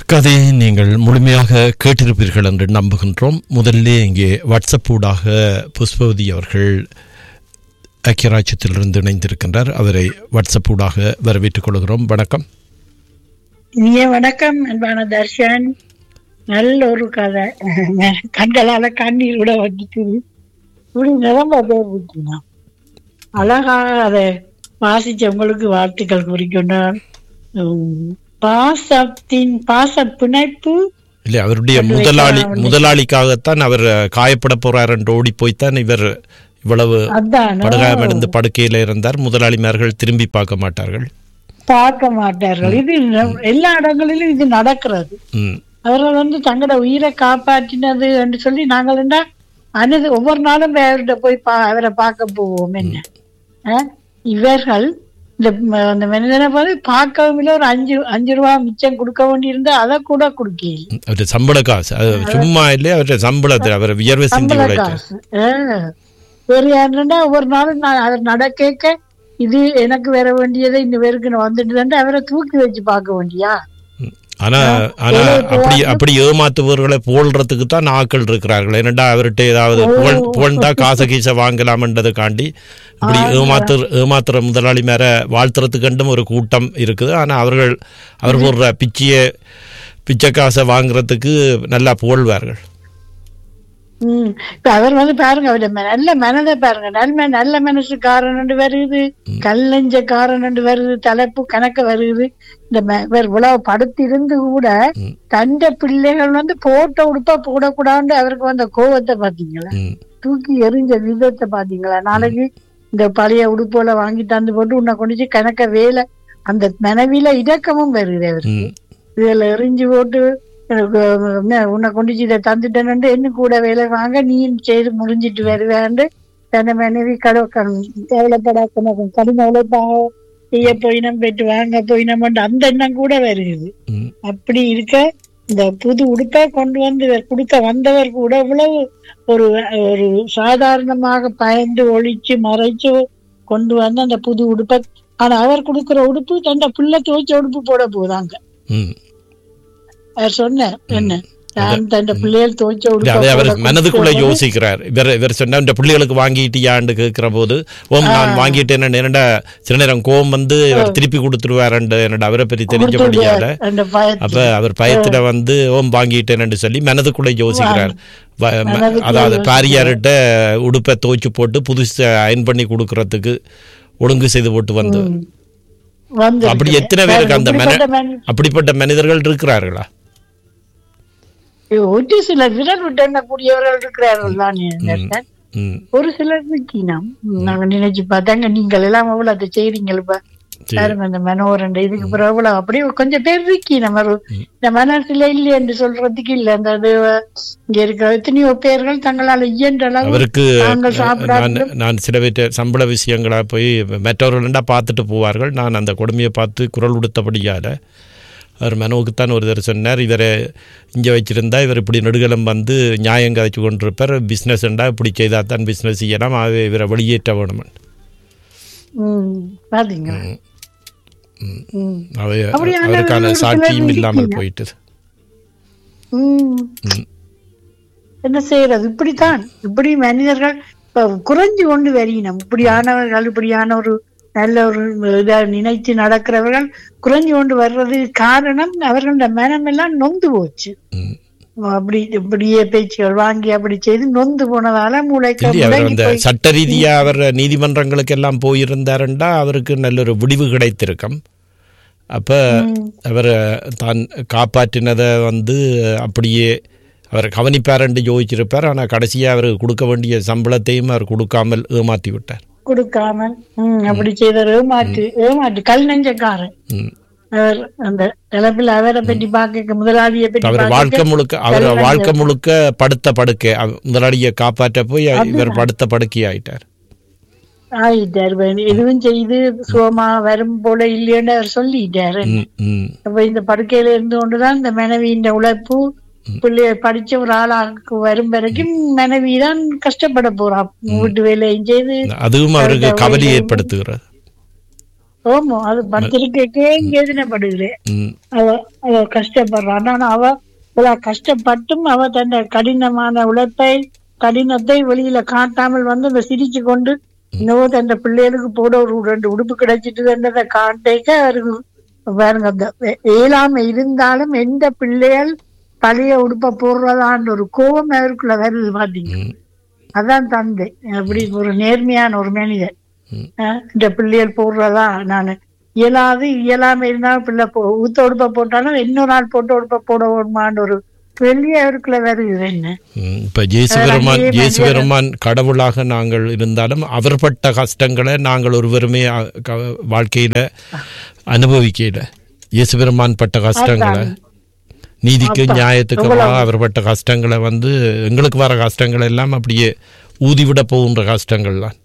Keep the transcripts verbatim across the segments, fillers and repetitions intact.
கதையை நீங்கள் முழுமையாக கேட்டிருப்பீர்கள் என்று நம்புகின்றோம். முதல்ல இங்கே வாட்ஸ்அப் ஊடாக புஷ்பவதி அவர்கள் ஐக்கியராஜ்யத்திலிருந்து இணைந்திருக்கின்றார். அவரை வாட்ஸ்அப் ஊடாக வரவேற்றுக் கொள்கிறோம். வணக்கம். இனிய வணக்கம் அன்பான தர்ஷன். நல்ல ஒரு கதை, கண்களால கண்ணீர் கூட வந்துக்குது. இப்படி நிரம்ப பேர் விட்டுனா அழகாக அதை வாசிச்சவங்களுக்கு வாழ்த்துக்கள் குறிக்கொண்டால் பாசத்தின் பாச பிணைப்பு இல்லை, அவருடைய முதலாளி முதலாளிக்காகத்தான் அவர் காயப்பட போறார் என்று ஓடி போய்த்தான் இவர் இவ்வளவு படுகாயமடைந்து படுக்கையில இருந்தார். முதலாளிமார்கள் திரும்பி பார்க்க மாட்டார்கள் பார்க்க மாட்டார்கள் இது எல்லா இடங்களிலும் இது நடக்கிறது. அவர்கள் வந்து தங்களோட உயிரை காப்பாற்றினது என்று சொல்லி நாங்கள் என்ன அனது ஒவ்வொரு நாளும் அவர்கிட்ட போய் பா அவரை பார்க்க போவோம். என்ன இவர்கள் இந்த மனிதனை பார்த்து பார்க்கவும் இல்லை, ஒரு அஞ்சு அஞ்சு ரூபா மிச்சம் கொடுக்க வேண்டியிருந்தா அதை கூட கொடுக்கல. அவருடைய சம்பள காசு சும்மா இல்லையா, அவருடைய சம்பளத்தை அவர் வியர்வை சம்பள காசு வேறு யாருன்னா ஒவ்வொரு நாளும் நான் அவர் நடக்க இது எனக்கு வர வேண்டியதை இந்த பேருக்கு நான் வந்துட்டு அவரை தூக்கி வச்சு பார்க்க வேண்டியா. ஆனா ஆனா அப்படி அப்படி ஏமாத்துபவர்களை போல்றதுக்கு தான் ஆட்கள் இருக்கிறார்கள். என்னடா அவர்கிட்ட ஏதாவது புகழ்ந்தா காசை கீசை வாங்கலாம்ன்றதுக்காண்டி இப்படி ஏமாத்து ஏமாத்துற முதலாளி மேல வாழ்த்துறதுக்கண்டும் ஒரு கூட்டம் இருக்குது. ஆனா அவர்கள் அவர் போடுற பிச்சைய பிச்சை காசை வாங்குறதுக்கு நல்லா புகழ்வார்கள். உம் இப்ப அவர் வந்து பாருங்க, அவருடைய நல்ல மனதை பாருங்க, நல்ல நல்ல மனசுக்காரன் வருது, கல்லஞ்சக்காரன் வருது, தலைப்பு கணக்க வருது. இந்த இவ்வளவு படுத்திருந்து கூட தந்த பிள்ளைகள் வந்து போட்ட உடுப்பா போடக்கூடாது அவருக்கு வந்த கோவத்தை பாத்தீங்களா, தூக்கி எறிஞ்ச விதத்தை பாத்தீங்களா. நாளைக்கு இந்த பழைய உடுப்போல வாங்கி தந்து போட்டு உன்னை கொண்டு கணக்க வேலை அந்த மனைவியில இடக்கமும் வருது அவருக்கு. இதுல எறிஞ்சு போட்டு உன்னை கொண்டுச்சு இதை தந்துட்டேன்னு என்ன கூட வேலை வாங்க நீ செய்து முடிஞ்சிட்டு வருவேன் தன்னை மனைவி கடை தேவைப்படா கடுமை உழைப்பாக செய்ய போயினம் போயிட்டு வாங்க போயினம் அந்த எண்ணம் கூட வருகிறது. அப்படி இருக்க இந்த புது உடுப்பை கொண்டு வந்து கொடுக்க வந்தவர் கூட இவ்வளவு ஒரு ஒரு சாதாரணமாக பயந்து ஒழிச்சு மறைச்சு கொண்டு வந்து அந்த புது உடுப்பை, ஆனா அவர் கொடுக்குற உடுப்பு தன்னை பிள்ளை துவைச்ச உடுப்பு போட போதாங்க. சொன்ன என்ன மனதுக்குள்ள யோசிக்கிறார். இவர் இவர் சொன்ன இந்த பிள்ளைகளுக்கு வாங்கிட்டியான்னு கேட்கிற போது ஓம் நான் வாங்கிட்டேன் என்னடா சில நேரம் கோவம் வந்து இவர் திருப்பி கொடுத்துருவாருண்டு என்னடா அவரை பற்றி தெரிஞ்சபடியால அப்ப அவர் பயத்துல வந்து ஓம் வாங்கிட்டேன்னு சொல்லி மனதுக்குள்ள யோசிக்கிறார். அதாவது பாரியார்கிட்ட உடுப்பை துவைச்சு போட்டு புதுசு அயன் பண்ணி கொடுக்கறதுக்கு ஒழுங்கு செய்து போட்டு வந்து அப்படி எத்தனை பேருக்கு அந்த அப்படிப்பட்ட மனிதர்கள் இருக்கிறார்களா? ஒரு சில விரல் விட்டு கூடியவர்கள் இருக்கிறார்கள் தான். ஒரு சிலர் இருக்கீங்க நாங்க நினைச்சு பார்த்தாங்க, நீங்கள் எல்லாம் எவ்வளவு அதை செய்றீங்கப்பா பாருங்க அந்த மனோரண்ட இதுக்கு பிறகு எவ்வளவு அப்படி கொஞ்சம் பேர் இருக்கி நம்ம இந்த மனசுல இல்லை என்று சொல்றதுக்கு இல்லை. அந்த இங்க இருக்கிற எத்தனையோ பேர்கள் தங்களால் இயன்ற அளவுக்கு நான் சில பேர் சம்பள விஷயங்களா போய் மற்றவர்களா பார்த்துட்டு போவார்கள். நான் அந்த கொடுமையை பார்த்து குரல் கொடுத்தபடியால அவர் மனோவுக்குத்தான் ஒரு தடவை சொன்னார், இவரை இங்கே வச்சிருந்தா இவர் இப்படி நெடுகலம் வந்து நியாயம் கதைச்சு கொண்டிருப்பார், பிஸ்னஸ் என்றா இப்படி செய்தால் தான் பிஸ்னஸ் செய்யலாம், ஆகவே இவரை வெளியேற்ற வேணும். அவருக்கான சாட்சியும் இல்லாமல் போயிட்டு என்ன செய்யறது. இப்படித்தான் இப்படி மனிதர்கள் குறைஞ்சு கொண்டு வருகினோம். இப்படியானவர்கள் இப்படியான ஒரு நல்ல ஒரு இதை நினைத்து நடக்கிறவர்கள் குறைஞ்சு கொண்டு வர்றது காரணம் அவர்களோட மனமெல்லாம் நொந்து போச்சு. அப்படி இப்படியே பேச்சுகள் வாங்கி அப்படி செய்து நொந்து போனதால மூளைக்கு சட்ட ரீதியா அவர் நீதிமன்றங்களுக்கு எல்லாம் போயிருந்தாருண்டா அவருக்கு நல்ல ஒரு விடிவு கிடைத்திருக்கும். அப்ப அவர் தான் காப்பாற்றினதை வந்து அப்படியே அவர் கவனிப்பார் என்று யோசிச்சிருப்பார். ஆனா கடைசியா அவருக்கு கொடுக்க வேண்டிய சம்பளத்தையும் அவர் கொடுக்காமல் ஏமாத்தி விட்டார். கொடுக்காமல் அப்படி செய்தார். ஏமாற்று ஏமாற்று கல் நெஞ்சக்காரன் அவர். அந்த நிலப்பில் அவரை பற்றி பார்க்க முதலாளியை பற்றி அவர் வாழ்க்கை முழுக்க அவர் வாழ்க்கை முழுக்க படுத்த படுக்கை முதலாளியை காப்பாற்ற போய் இவர் படுத்த படுக்கை ஆயிட்டார் ஆயிட்டார் எதுவும் செய்து சுகமா வரும் போல இல்லைன்னு அவர் சொல்லிட்டாரு. அப்ப இந்த படுக்கையில இருந்து கொண்டுதான் இந்த மனைவியின் உழைப்பு பிள்ளைய படிச்ச ஒரு ஆளாக்கு வரும் வரைக்கும் மனைவிதான் கஷ்டப்பட போறான் வீட்டு வேலையும் செய்து. அதுவும் அவருக்கு கவலை ஏற்படுத்துகிறது. ஓமோ அது பத்திரிக்கைக்கே வேதனைப்படுகிறேன். அவ அவ கஷ்டப்படுறான். ஆனா அவ இவ்வளவு கஷ்டப்பட்டும் அவ தன் கடினமான உழைப்பை கடினத்தை வெளியில காட்டாமல் வந்து இந்த சிரிச்சு கொண்டு இன்னும் தன் பிள்ளைகளுக்கு போட ஒரு ரெண்டு உடுப்பு கிடைச்சிட்டு காட்டேக்க பாருங்க. அந்த இயலாம இருந்தாலும் எந்த பிள்ளைகள் பழைய உடுப்ப போடுறதான்னு ஒரு கோபம் அவருக்குள்ள வருது பாத்தீங்க. அதான் தந்தை அப்படி ஒரு நேர்மையான ஒரு மனிதர். இந்த பிள்ளைகள் போடுறதா நான் இயலாது இயலாம இருந்தாலும் பிள்ளை ஊத்த உடுப்ப போட்டாலும் இன்னொரு நாள் போட்டு உடுப்ப போட வேணுமான்னு ஒரு வெளியே அவருக்குள்ள வருது. என்ன இப்ப ஜேசுபெருமான் ஜேசுபெருமான் கடவுளாக நாங்கள் இருந்தாலும் அவர் பட்ட கஷ்டங்களை நாங்கள் ஒருவருமே வாழ்க்கையில அனுபவிக்கல. இயேசுபெருமான் பட்ட கஷ்டங்களை நீதிக்கு நியாயத்துக்குமாக அவர் பட்ட கஷ்டங்களை வந்து எங்களுக்கு வர கஷ்டங்கள் எல்லாம் அப்படியே ஊதிவிட போகின்ற கஷ்டங்கள் தான்.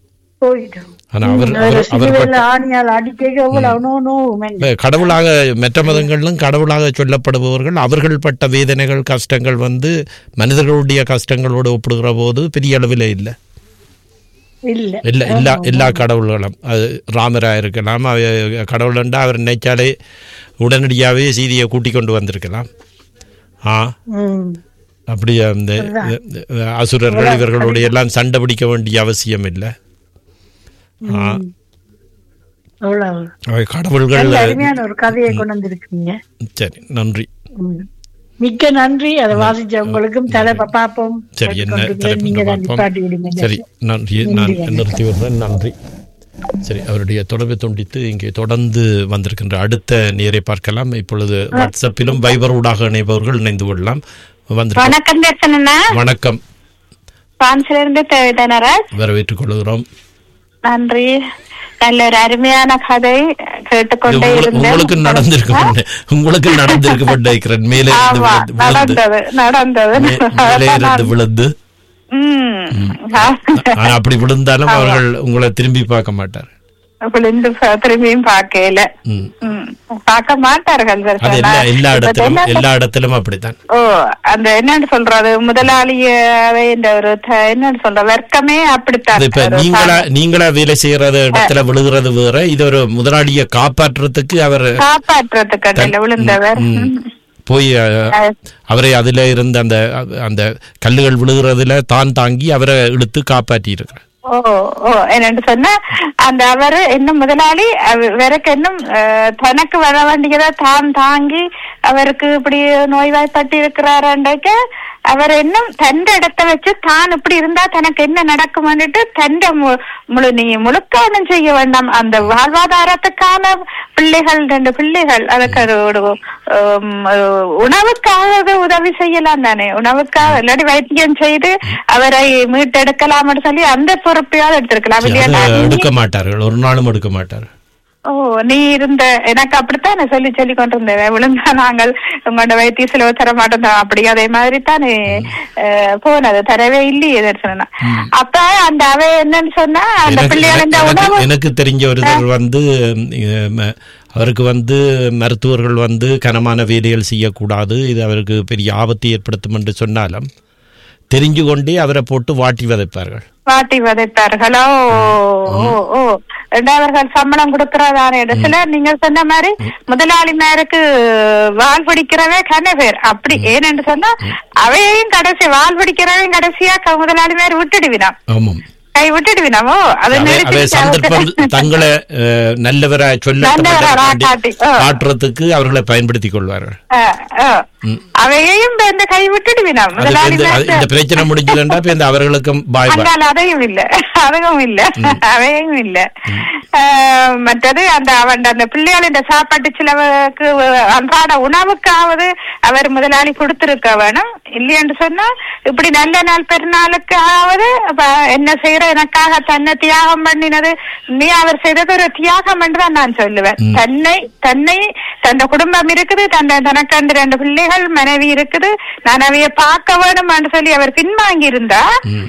கடவுளாக மற்ற மதங்களிலும் கடவுளாக சொல்லப்படுபவர்கள் அவர்கள் பட்ட வேதனைகள் கஷ்டங்கள் வந்து மனிதர்களுடைய கஷ்டங்களோடு ஒப்பிடுகிற போது பெரிய அளவில் இல்லை. இல்ல எல்லா எல்லா கடவுள்களும் அது ராமரா இருக்கலாம். கடவுள்ண்டா அவர் நினைச்சாலே உடனடியாகவே சீதையை கூட்டிக் கொண்டு வந்திருக்கலாம். ஆ அப்படி அந்த அசுரர்கள் இவர்களுடைய எல்லாம் சண்டை பிடிக்க வேண்டிய அவசியம் இல்லை. கடவுள்கள் ஒரு கதையை கொண்டு வந்திருக்கீங்க. சரி, நன்றி, மிக்க நன்றி. அதை வாசிச்ச உங்களுக்கும் தலைப்ப பார்ப்போம். சரி, என்ன சரி, நன்றி, நான் நிறுத்தி விடுறேன். நன்றி. சரி, அவருடைய தொடர்பை துண்டித்து இங்கே தொடர்ந்து வந்திருக்கின்ற அடுத்த நேரை பார்க்கலாம். இப்பொழுது வாட்ஸ்அப்பிலும் வைபர் ஊடாக இணைப்பவர்கள் இணைந்து கொள்ளலாம். வணக்கம். வணக்கம், வரவேற்றுக் கொள்கிறோம். நன்றி. நல்ல ஒரு அருமையான கதை கேட்டுக்கொண்டே இருந்தேன். உங்களுக்கு நடந்திருக்கு உங்களுக்கு நடந்திருக்கு மேலே நடந்தது நடந்தது மேலே இருந்து விழுந்து அப்படி விழுந்தாலும் அவர்கள் உங்களை திரும்பி பார்க்க மாட்டார். விழுந்து திரும்பியும் பார்க்கல பார்க்க மாட்டார்கள். எல்லா இடத்திலும் எல்லா இடத்திலும் அப்படித்தான். ஓ, அந்த என்னன்னு சொல்றது முதலாளியாவே இந்த ஒரு என்னன்னு சொல்ற வர்க்கமே அப்படித்தான். இப்ப நீங்களா நீங்களா வேலை செய்யறது இடத்துல விழுகிறது வேற, இது ஒரு முதலாளியை காப்பாற்றுறதுக்கு அவர் காப்பாற்றுறதுக்கு விழுந்தவர் போய் அவரை அதுல இருந்து அந்த அந்த கல்லுகள் விழுகிறதுல தான் தாங்கி அவரை இழுத்து காப்பாற்றி இருக்கிறார். ஓ ஓ என்னன்னு சொன்னா அந்த அவரு இன்னும் முதலாளி அவருக்கு இன்னும் தனக்கு வர வேண்டியதா தான் தாங்கி அவருக்கு இப்படி நோய்வாய்ப்பட்டு இருக்கிறாருக்க அவர் இன்னும் தண்ட இடத்த வச்சு தான் இப்படி இருந்தா தனக்கு என்ன நடக்கும்னுட்டு தண்ட முழு நீ முழுக்க ஒன்றும் செய்ய வேண்டாம். அந்த வாழ்வாதாரத்துக்கான பிள்ளைகள் ரெண்டு பிள்ளைகள் அதுக்கு உணவுக்காக உதவி செய்யலாம் தானே, உணவுக்காக இல்லாட்டி வைத்தியம் செய்து அவரை மீட்டெடுக்கலாம்னு சொல்லி அந்த பொறுப்பையாவது எடுத்திருக்கலாம். எடுக்க மாட்டார்கள், ஒரு நாளும் எடுக்க மாட்டார்கள். ஓ, நீ இருந்த எனக்கு அப்படித்தான் சொல்லி சொல்லி கொண்டு இருந்தேன். விழுந்தா நாங்கள் உங்களோட வைத்திய செலவு தர மாட்டோம் அப்படி அதே மாதிரி தானே போனது, தரவே இல்லையே தரிசனா. அப்ப அந்த அவ என்னன்னு சொன்னா அந்த பிள்ளைகள் எனக்கு தெரிஞ்ச ஒருத்தர் வந்து அவருக்கு வந்து மருத்துவர்கள் வந்து கனமான வேலைகள் செய்யக்கூடாது, இது அவருக்கு பெரிய ஆபத்தை ஏற்படுத்தும் என்று சொன்னாலும் தெரிஞ்சு கொண்டே அவரை போட்டு வாட்டி வதைப்பார்கள். வாட்டி வதைப்பார்களோ? ஓ ஓ அவர்கள் சம்பளம் கொடுக்கறதான இடத்துல நீங்க சொன்ன மாதிரி முதலாளிமாருக்கு வால் பிடிக்கிறவே கன பேர் அப்படி. ஏன்னு சொன்னா அவையையும் கடைசி வால் பிடிக்கிறவையும் கடைசியா முதலாளிமார் விட்டுடுவினான், கை விட்டுடுவினாமோ சந்தர்ப்பம் தங்களை நல்லவரா சொல்ல காட்டுறதுக்கு அவர்களை பயன்படுத்திக் கொள்வார்கள். அவையையும் கை விட்டுடுவினாம். இந்த பிரச்சனை முடிஞ்சதுண்டா இந்த அவர்களுக்கும் அதையும் இல்ல அதுவும் இல்ல அவையும் இல்ல. மற்றது அந்த அவன் அந்த பிள்ளைகளின் சாப்பாட்டு செலவுக்கு அன்றாட உணவுக்காவது அவர் முதலாளி கொடுத்திருக்க வேணும். இல்லையென்று சொன்னா இப்படி நல்ல நாள் பெருநாளுக்கு ஆவது என்ன செய்யற எனக்காக தன்னை தியாகம் பண்ணினது நீ அவர் செய்தது ஒரு தியாகம் என்றுதான் நான் சொல்லுவேன். தன்னை தன்னை தன் குடும்பம் இருக்குது, தன்னை தனக்கண்டு ரெண்டு பிள்ளைகள் மனைவி இருக்குது, நான் அவைய பார்க்க வேணும் என்று சொல்லி அவர் பின்வாங்கி இருந்தா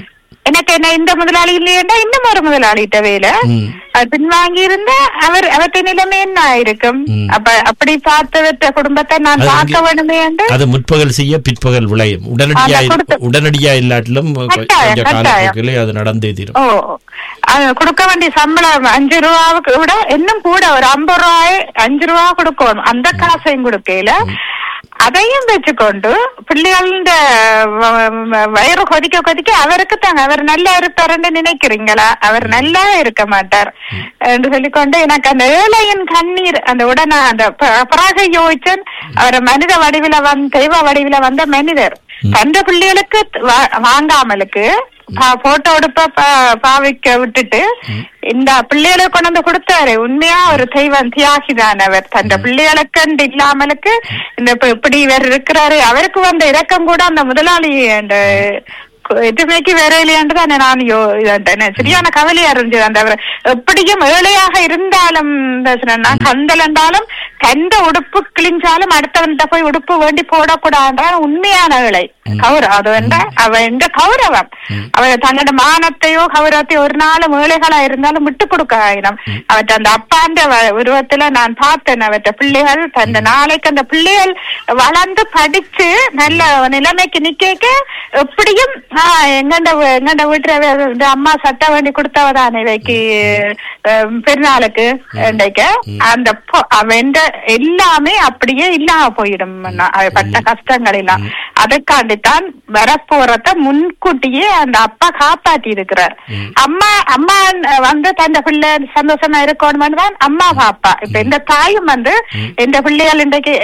எனக்கு என்ன இந்த முதலாளி இல்லையா இன்னும் ஒரு முதலாளிட்ட வேலை அது பின்வாங்கி இருந்தா அவர் அவற்றை நிலைமை என்ன ஆயிருக்கும். அப்ப அப்படி பார்த்த குடும்பத்தை நான் பார்க்க வேணுமே என்று அது முற்பகல் செய்ய பிற்பகல் விளையும். உடனடியா உடனடியா இல்லாட்டிலும் அது நடந்தே தீரும். ஓ கொடுக்க வேண்டிய சம்பளம் அஞ்சு ரூபாவுக்கு விட இன்னும் கூட ஒரு ஐம்பது ரூபாய் அஞ்சு ரூபா கொடுக்கணும். அந்த காசையும் கொடுக்கல. அதையும் வச்சுக்கொண்டு பிள்ளைகள வயிறு கொதிக்க கொதிக்க அவருக்கு தாங்க அவர் நல்லா இருப்பாருன்னு நினைக்கிறீங்களா? அவர் நல்லா இருக்க மாட்டார் என்று சொல்லிக்கொண்டு எனக்கு அந்த ஏழையின் கண்ணீர் அந்த உடனே அந்த பிறகு யோசிச்சன். அவர் மனித வடிவில வந்த தெய்வ வடிவில வந்த மனிதர் தந்த பிள்ளைகளுக்கு வாங்காமலுக்கு போட்டோ எடுப்ப பாவிக்க விட்டுட்டு இந்த பிள்ளைகளை கொண்டு வந்து கொடுத்தாரு. உண்மையா ஒரு தெய்வம் தியாகிதான் அவர். தந்த பிள்ளைகளுக்கு இல்லாமலுக்கு இந்த இப்படி இவர் இருக்கிறாரு. அவருக்கு வந்த இரக்கம் கூட அந்த முதலாளி அந்த எதுமைக்கு வேற இல்லையாண்டுதான் நான் யோ சரியான கவலையா இருந்துச்சு. அந்த எப்படியும் ஏழையாக இருந்தாலும் கந்தல் என்றாலும் கந்த உடுப்பு கிழிஞ்சாலும் அடுத்தவன்கிட்ட போய் உடுப்பு வேண்டி போடக்கூடாது. உண்மையான ஏழை கௌரவம் அது என்ற அவ எந்த கௌரவம் அவ தன்னோட மானத்தையோ கௌரவத்தையோ ஒரு நாளும் ஏழைகளா இருந்தாலும் விட்டு கொடுக்க ஆயிடும். அவற்றை அந்த அப்பாண்ட உருவத்துல நான் பார்த்தேன். அவற்ற பிள்ளைகள் அந்த நாளைக்கு அந்த பிள்ளைகள் வளர்ந்து படிச்சு நல்ல நிலைமைக்கு நிக்க எப்படியும் ஆஹ் எங்கண்ட எங்கண்ட வீட்டுல இந்த அம்மா சட்ட வேண்டி கொடுத்தவதானே இவைக்கு பெருநாளுக்கு இன்றைக்கு அந்த அவன் எல்லாமே அப்படியே இல்லாம போயிடும். பட்ட கஷ்டங்கள் எல்லாம் அதுக்காண்டித்தான் வரப்போறத முன்கூட்டியே அந்த அப்பா காப்பாற்றி இருக்கிறார். அம்மா அம்மா வந்து தந்த பிள்ளை சந்தோஷமா இருக்கணும் தான் அம்மா பாப்பா. இப்ப இந்த தாயும் வந்து இந்த பிள்ளைகள் இன்றைக்கு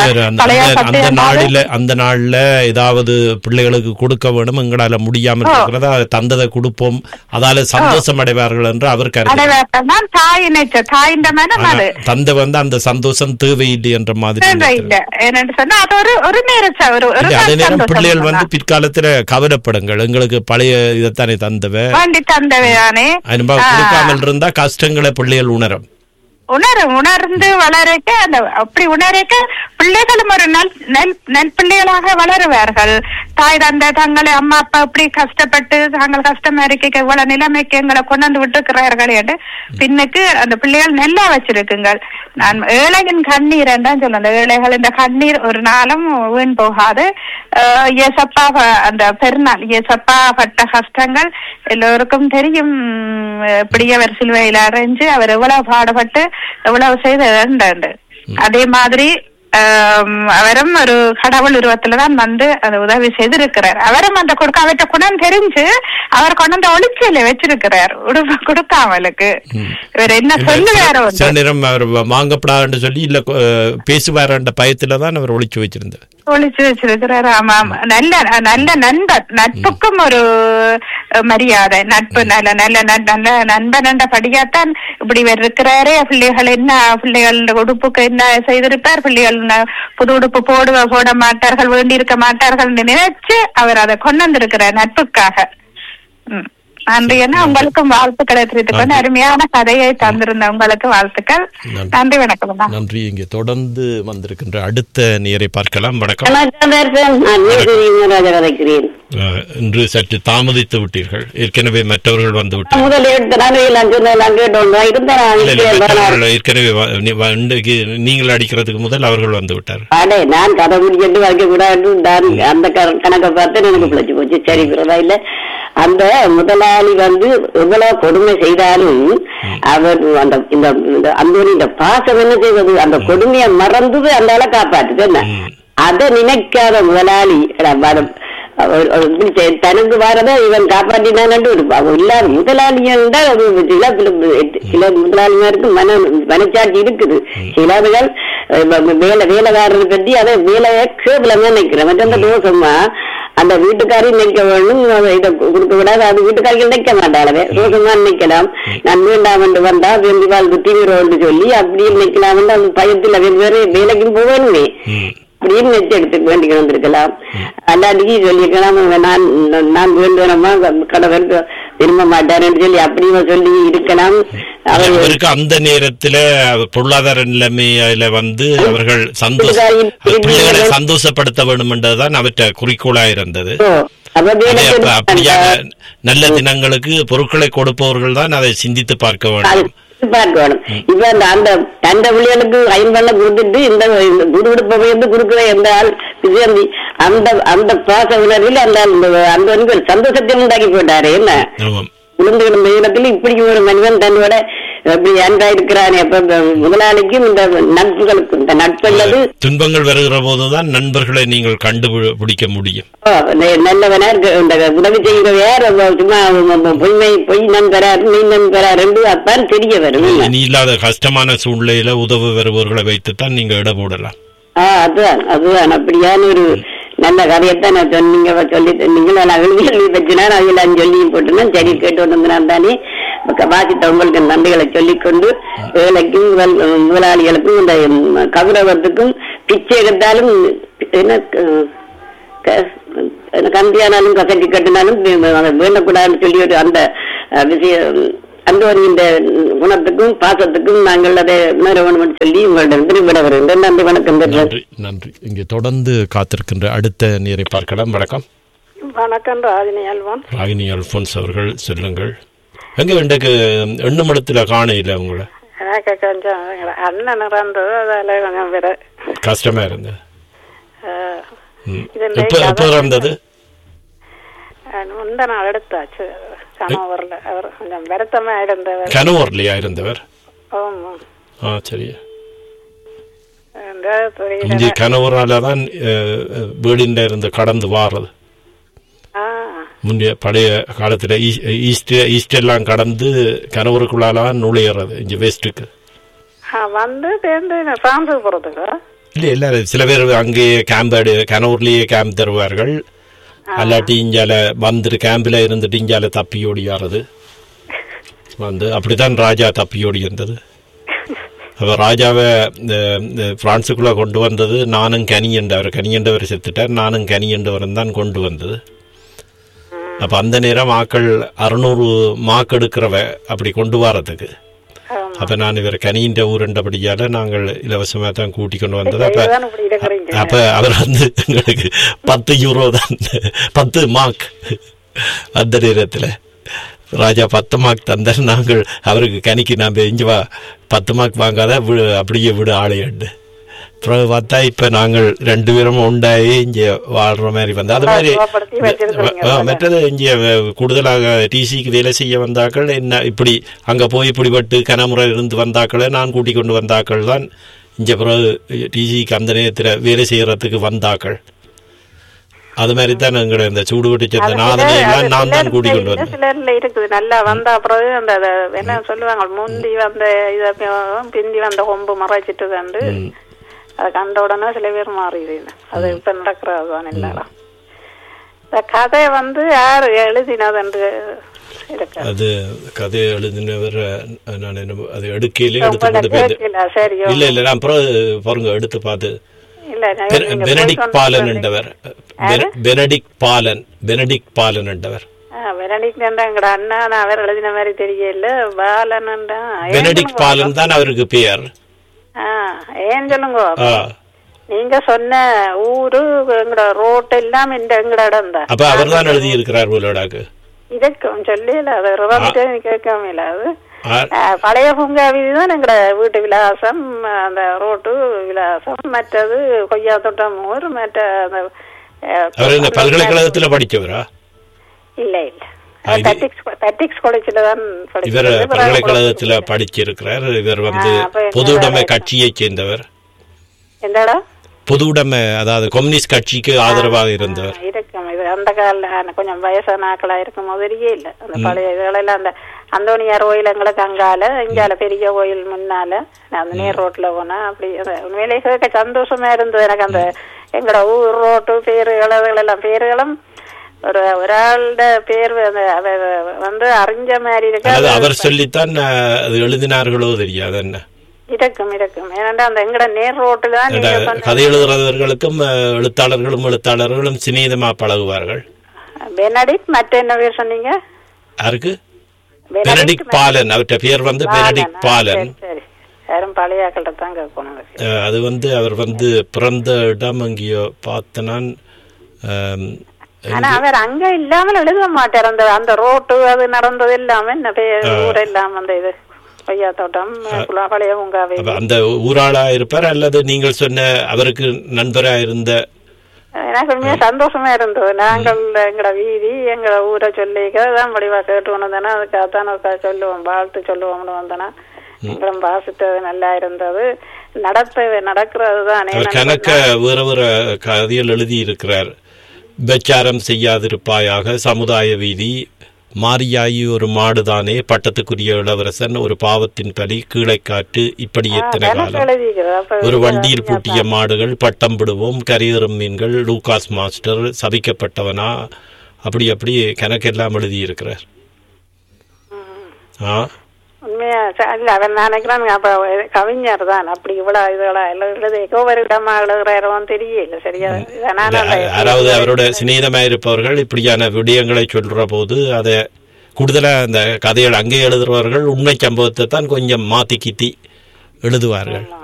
அந்த நாள்ல ஏதாவது பிள்ளைகளுக்கு கொடுக்க வேணும் எங்களால முடியாமல் இருக்கிறதா தந்ததை கொடுப்போம் அதால சந்தோஷம் அடைவார்கள் என்று அவர் கருத்து. தாய் நினைச்ச தாயின் மனம் அது தந்தை வந்து அந்த சந்தோஷம் தேவையில்லை என்ற மாதிரி என்னன்னு சொன்னா அது ஒரு ஒரு நேரம் அதே நேரம் பிள்ளைகள் வந்து பிற்காலத்துல கவலைப்படுங்கள் எங்களுக்கு பழைய இதைத்தானே தந்தவை தந்தவையானே கொடுக்காமல் இருந்தா கஷ்டங்களை பிள்ளைகள் உணரும் உணர் உணர்ந்து வளரக்க அந்த அப்படி உணரக்க பிள்ளைகளும் ஒரு நல் நெல் நெல் பிள்ளைகளாக வளருவார்கள். தாய் தந்தை தங்களை அம்மா அப்பா இப்படி கஷ்டப்பட்டு தாங்கள் கஷ்டமா இருக்க இவ்வளவு நிலைமைக்கு எங்களை கொண்டு வந்து விட்டுருக்கிறார்கள் என்று பின்னுக்கு அந்த பிள்ளைகள் நெல்லா வச்சிருக்குங்கள். நான் ஏழையின் கண்ணீர் என்றான் சொல்ல அந்த ஏழைகள் இந்த கண்ணீர் ஒரு நாளும் வீண் போகாது. ஏசப்பா அந்த பெருநாள் ஏசப்பா பட்ட கஷ்டங்கள் எல்லோருக்கும் தெரியும். இப்படி அவர் சிலுவையில அரைஞ்சு அவர் எவ்வளவு பாடுபட்டு எவ்வளவு செய்து அதே மாதிரி அவரும் ஒரு கடவுள் உருவத்துலதான் வந்து அந்த உதவி செய்திருக்கிறார். அவரும் அந்த கொடுக்க அவற்றை குணம் தெரிஞ்சு அவர் கொண்டு வந்து ஒளிச்சல வச்சிருக்கிறார் உடுப்பு கொடுக்காமலுக்கு. இவர் என்ன சொல்லுவாரோ அவர் வாங்கப்படாது சொல்லி இல்ல பேசுவார் என்ற பயத்துலதான் அவர் ஒளிச்சு வச்சிருந்தார் ஒளிச்சு வச்சிருக்கிறாரு. ஆமா ஆமா நல்ல நல்ல நண்பர் நட்புக்கும் ஒரு மரியாதை நட்பு நல்ல நல்ல நல்ல நண்பன் என்ற படியாத்தான் இப்படி இவர் இருக்கிறாரே. பிள்ளைகள் என்ன பிள்ளைகள் உடுப்புக்கு என்ன செய்திருப்பார் பிள்ளைகள் புது உடுப்பு போடுவ போட மாட்டார்கள் வேண்டி இருக்க மாட்டார்கள் நினைச்சு அவர் அதை கொண்டு வந்திருக்கிறார் நட்புக்காக. உம் நன்றி. என்ன உங்களுக்கும் வாழ்த்துக்களை தெரிவித்துக் கொண்டு அருமையான கதையை தந்திருந்த உங்களுக்கு வாழ்த்துக்கள். நன்றி வணக்கம். நன்றி. இங்கே தொடர்ந்து வந்திருக்கின்ற அடுத்த நேரை பார்க்கலாம். வணக்கம். இன்று சற்று தாமதித்து விட்டீர்கள். ஏற்கனவே மற்றவர்கள் வந்து விட்டார்கள். ஏற்கனவே நீங்கள் அடிக்கிறதுக்கு முதல் அவர்கள் வந்து விட்டார்கள். நான் கதை முடிச்சுட்டு வைக்க கூடாது அந்த கணக்கை பார்த்து எனக்கு பிழைச்சு போச்சு. சரி இல்ல அந்த முதலாளி வந்து எவ்வளவு கொடுமை செய்தாலும் அவர் அந்த இந்த அந்த பாசம் என்ன செய்வது அந்த கொடுமையை மறந்து அந்த ஆளை காப்பாற்றுது. என்ன அதை நினைக்காத முதலாளி தனக்கு வரத இவன் காப்பாற்றினான் இல்லாத முதலாளிகள் தான் சில சில முதலாளிமாருக்கு மன மனச்சாட்சி இருக்குது. சிலர்கள் வேலை வேலைக்காரரை பற்றி அதை வேலையை கேவலமா நினைக்கிறேன். மற்ற தோசமா அந்த வீட்டுக்காரையும் நினைக்க வேணும் இதை கொடுக்க கூடாது. அது வீட்டுக்காரிகள் நினைக்க மாட்டாளவே ரோசமா நினைக்கலாம். நான் வேண்டாம் என்று வந்தா வெந்து வாழ்வு தீவிரம் சொல்லி அப்படியே நினைக்கலாம். வந்து அந்த பயத்துல வேறு வேலைக்கும் போவேணுமே அப்படின்னு வச்சு எடுத்துக்க வேண்டிக்க வந்திருக்கலாம். அல்லாடிக்கு சொல்லியிருக்கலாம் நான் நான் வேண்டுமா கடவுள் விரும்ப மாட்டாருன்னு சொல்லி அப்படியே சொல்லி இருக்கலாம். அவருக்கு அந்த நேரத்துல பொருளாதார நிலைமையில வந்து அவர்கள் சந்தோஷ சந்தோஷப்படுத்த வேண்டும் என்றதுதான் அவற்றை குறிக்கோளா இருந்தது. அப்படியான நல்ல தினங்களுக்கு பொருட்களை கொடுப்பவர்கள் தான் அதை சிந்தித்து பார்க்க வேண்டும். பார்க்கணும். இப்ப அந்த அந்த அந்த பிள்ளைகளுக்கு ஐம்பண்ண கொடுத்துட்டு இந்த குடுகுடுப்பை வந்து கொடுக்குற எந்த ஆள் விஜயந்தி அந்த அந்த பாச உணர்வில் அந்த அந்த வந்து சந்தோஷத்தை உண்டாக்கி போட்டாரு. என்ன உளுந்து கிடந்த இடத்துல இப்படி ஒரு மனிதன் தன்னோட அப்படி அன்பா இருக்கிறானே. அப்ப முதலாளிக்கும் இந்த நட்புகளுக்கும் இந்த நட்புள்ளது துன்பங்கள் வருகிற போதுதான் நண்பர்களை நீங்கள் கண்டுபிடிக்க முடியும். நல்லவனா இந்த உதவி செய்கிற வேற சும்மா பொய்மை பொய் நண்பரா மெய் நண்பரா ரெண்டு அப்பான்னு தெரிய வரும். நீ இல்லாத கஷ்டமான சூழ்நிலையில உதவி வருபவர்களை வைத்துத்தான் நீங்க இட போடலாம். ஆஹ் அதுதான் அதுதான் அப்படியான ஒரு நல்ல கதையத்தான் நான் சொன்னீங்க சொல்லி நீங்களும் நான் எழுதி எழுதி வச்சுனா அதெல்லாம் சொல்லி போட்டுனா சரி கேட்டு வந்திருந்தான் தானே வாசித்த உங்களுக்கு நன்றிகளை சொல்லிக்கொண்டு வேலைக்கும் முதலாளிகளுக்கும் இந்த கௌரவத்துக்கும் பிச்சை எடுத்தாலும் என்ன கந்தியானாலும் கசட்டி கட்டினாலும் வேண்டக்கூடாதுன்னு சொல்லி ஒரு அந்த விஷயம் அந்த ஒரு இந்த குணத்துக்கும் பாசத்துக்கும் நாங்கள் அதை உணர வேண்டும் சொல்லி உங்களிடம் திரும்பிட வருகின்றோம். நன்றி, வணக்கம். நன்றி நன்றி. இங்கே தொடர்ந்து காத்திருக்கின்ற அடுத்த நேரை பார்க்கலாம். வணக்கம். வணக்கம். ராகினி அல்வான். ராகினி அல்போன்ஸ் அவர்கள் சொல்லுங்கள். எங்க இன்றைக்கு எண்ணு மடத்துல காணையில உங்களை எனக்கு கொஞ்சம் அண்ணன் இறந்தது, அதால கொஞ்சம் வேற கஷ்டமா இருந்தது. எப்ப எப்ப இறந்தது? முந்த நாள் எடுத்தாச்சு. கணவர்ல அவர் கொஞ்சம் வருத்தமா இருந்தவர். கணவர்லையா இருந்தவர்? ஆ சரி. இங்கே கணவராலதான் வீடின் இருந்து கடந்து வாரது. முந்தைய பழைய காலத்துல ஈஸ்ட் ஈஸ்ட் எல்லாம் கடந்து கணவருக்குள்ளால நுழையிறது இங்க வெஸ்ட்டுக்கு வந்து பிரான்ஸுக்கு போறதுக்கு இல்ல இல்ல சில பேர் அங்கேயே கேம்ப் கணவர்லயே கேம்ப் தருவார்கள். அல்லாட்டி இஞ்சால வந்துட்டு கேம்பில் இருந்துட்டு இஞ்சால தப்பி ஓடியாறது வந்து அப்படித்தான் ராஜா தப்பி ஓடி இருந்தது. அப்ப ராஜாவை பிரான்ஸுக்குள்ள கொண்டு வந்தது நானும் கனியண்டவர் கனியண்டவர் செத்துட்டார், நானும் கனியண்டவரும் தான் கொண்டு வந்தது. அப்ப அந்த நேரம் ஆக்கள் அறுநூறு மார்க் எடுக்கிறவ அப்படி கொண்டு வரதுக்கு. அப்ப நான் இவர் கனியின் ஊரண்டபடியால நாங்கள் இலவசமா தான் கூட்டி கொண்டு வந்தது. அப்ப அப்ப அவர் வந்து எங்களுக்கு பத்து யூரோ தான் பத்து மார்க் அந்த நேரத்துல ராஜா பத்து மார்க் தந்தார். நாங்கள் அவருக்கு கனிக்கு நாம இஞ்சி வா பத்து மார்க் வாங்காத விடு அப்படியே விடு ஆளையாண்டு. அப்புறம் பார்த்தா இப்ப நாங்கள் ரெண்டு பேரும் உண்டாயி இங்க வாழ்ற மாதிரி வந்தா அது மாதிரி மற்றது இங்க கூடுதலாக டிசிக்கு வேலை செய்ய வந்தாக்கள் என்ன இப்படி அங்க போய் இப்படிப்பட்டு கனமுறை இருந்து வந்தாக்களை நான் கூட்டிக் கொண்டு வந்தாக்கள் தான் இங்க பிறகு டிசிக்கு அந்த நேரத்தில் வேலை செய்யறதுக்கு வந்தாக்கள். அது மாதிரி தான் எங்களை இந்த சூடு வெட்டிச்ச நாதனை எல்லாம் நான் தான் கூட்டிக் கொண்டு வந்தேன். சிலர்ல இருக்குது நல்லா வந்த அப்புறம் அந்த என்ன சொல்லுவாங்க முந்தி வந்த இத பிந்தி வந்த கொம்பு மறைச்சிட்டு கண்டு அதை கண்ட உடனே சில பேர் மாறிடுது. அது இப்ப நடக்கிறதுதான் எல்லாரும். இந்த கதை வந்து யாரு எழுதினது என்று அது கதையை எழுதினவர் நான் என்ன அது எடுக்கையிலே எடுத்து இல்ல இல்ல நான் அப்புறம் பாருங்க எடுத்து பார்த்து பெனடிக் பாலன் என்றவர் பெனடிக் பாலன் பெனடிக் பாலன் என்றவர் பெனடிக் எங்கட அண்ணா அவர் எழுதின மாதிரி தெரியல. பாலன் பெனடிக் பாலன் தான் அவருக்கு பெயர். ஏன் சொல்லுங்க, நீங்க சொன்ன ஊரு எங்கட ரோட் எல்லாம் இந்த எங்கட இடம் தான். அப்ப அவர் தான் எழுதி இருக்கிறார் போலடாக்கு. இதற்கும் சொல்லல அது கேட்காம இல்ல. அது பழைய பூங்கா வீதிதான் எங்கட வீட்டு விலாசம், அந்த ரோட்டு விலாசம், மற்றது கொய்யா தோட்டம் ஊர், மற்ற அந்த பல்கலைக்கழகத்துல படிச்சவரா? இல்ல இல்ல இவர் பல்கலைக்கழகத்துல படிச்சிருக்கிறார். இவர் வந்து பொது உடைமை கட்சியை சேர்ந்தவர். பொது உடைமை அதாவது கம்யூனிஸ்ட் கட்சிக்கு ஆதரவாக இருந்தவர். அந்த கால கொஞ்சம் வயசான ஆக்களா இருக்கும் போதே இல்ல அந்த பழைய இதுகளெல்லாம் அந்த அந்தோனியார் கோயில் எங்களுக்கு அங்கால இங்கால பெரிய கோயில் முன்னால அந்த நேர் ரோட்ல போனா அப்படி உண்மையிலே கேட்க சந்தோஷமா இருந்தது எனக்கு. அந்த எங்களோட ஊர் ரோட்டு பேருகள் எல்லாம் பேர்களும் ஒரு ஒராளோட பேர் வந்து அறிஞ்ச மாதிரி இருக்கு. அவர் சொல்லித்தான் எழுதினார்களோ தெரியாது என்ன இருக்கும் இருக்கும். ஏன்னா அந்த எங்கட நேர் ரோட்டுல கதை எழுதுறவர்களுக்கும் எழுத்தாளர்களும் எழுத்தாளர்களும் சிநேகமா பழகுவார்கள். பெனடிக் மற்ற என்ன பேர் சொன்னீங்க? யாருக்கு? பெனடிக் பாலன். அவற்ற பேர் வந்து பெனடிக் பாலன். பழைய தான் கேட்கணும். அது வந்து அவர் வந்து பிறந்த இடம் அங்கேயோ பார்த்த நான் ஆனா அவர் அங்க இல்லாமல் எழுத மாட்டார். அந்த அந்த ரோட்டு அது நடந்தது எல்லாமே ஊர் எல்லாம் அந்த இது பையா தோட்டம் பழைய பூங்காவை அந்த ஊராளா இருப்பார் அல்லது நீங்கள் சொன்ன அவருக்கு நண்பரா இருந்த. எனக்கு உண்மையா சந்தோஷமா இருந்தது. நாங்கள் எங்கட வீதி எங்கட ஊரை சொல்லிக்கதான் வடிவா கேட்டு வந்தோன்னா அதுக்காகத்தான் சொல்லுவோம், வாழ்த்து சொல்லுவோம்னு வந்தோன்னா எங்களும் வாசித்தது நல்லா இருந்தது. நடத்த நடக்கிறது தானே கணக்க வேற வேற கதையில் எழுதி இருக்கிறார். பிரச்சாரம் செய்யாதிருப்பாயாக, சமுதாய வீதி, மாரியாயி ஒரு மாடுதானே, பட்டத்துக்குரிய இளவரசன், ஒரு பாவத்தின் பலி, கீழே காட்டு, இப்படி எத்தனை காலம், ஒரு வண்டியில் பூட்டிய மாடுகள், பட்டம் விடுவோம், கரையேறும் மீன்கள், லூகாஸ் மாஸ்டர், சபிக்கப்பட்டவனா, அப்படி அப்படி கணக்கெல்லாம் எழுதி இருக்கிறார். ஆ உண்மையா இல்ல அவர் நினைக்கிறான் அப்ப கவிஞர் தான் அப்படி இவ்வளவு இதெல்லாம் எழுது ஒவ்வொரு இடமா எழுதுறாரோன்னு தெரியல சரியா. யாராவது அவரோட சிநேகமா இருப்பவர்கள் இப்படியான விடயங்களை சொல்ற போது அதை கூடுதலா அந்த கதைகள் அங்கே எழுதுறவர்கள் உண்மை சம்பவத்தை தான் கொஞ்சம் மாத்தி கித்தி எழுதுவார்கள்.